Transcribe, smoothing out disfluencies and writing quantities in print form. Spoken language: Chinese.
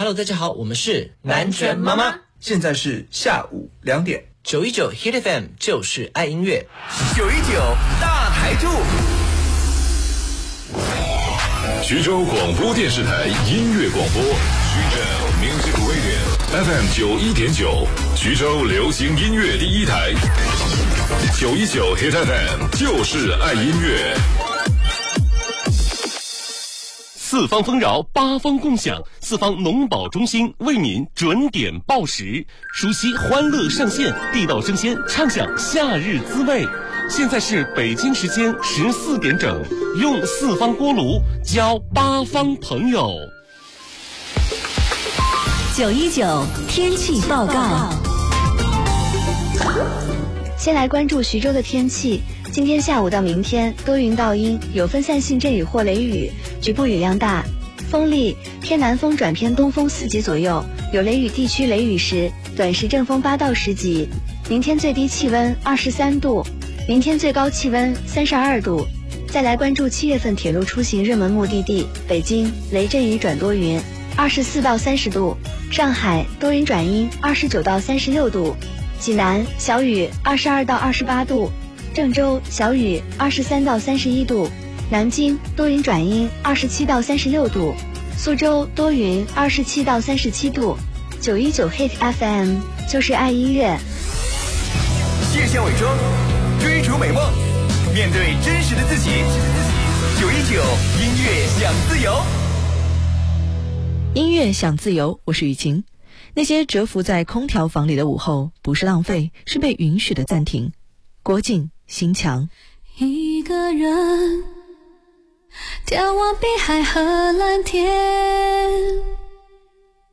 Hello， 大家好，我们是南拳妈妈， 现在是下午2点 ，919 Hit FM 就是爱音乐 ，919大台柱。 徐州广播电视台音乐广播，徐州 Music Radio FM 91.9，徐州流行音乐第一台，919 Hit FM 就是爱音乐。 四方丰饶，八方共享，四方农保中心为您准点报时，熟悉欢乐上线，地道生鲜，畅享夏日滋味。现在是北京时间14点整，用四方锅炉交八方朋友。 919天气报告。 先来关注徐州的天气。今天下午到明天多云到阴，有分散性阵雨或雷雨，局部雨量大，风力偏南风转偏东风4级左右，有雷雨地区雷雨时，短时阵风8到10级。明天最低气温23度，明天最高气温32度。再来关注7月份铁路出行热门目的地，北京雷阵雨转多云，24到30度；上海多云转阴，29到36度；济南小雨，22到28度；郑州小雨，23到31度；南京多云转阴，27到36度；苏州多云，27到37度。919 Hit FM 就是爱音乐。 卸下伪装，追逐美梦，面对真实的自己。919音乐想自由， 音乐想自由，我是雨晴。那些蛰伏在空调房里的午后，不是浪费，是被允许的暂停。郭靖，心墙。 一个人眺望碧海和蓝天，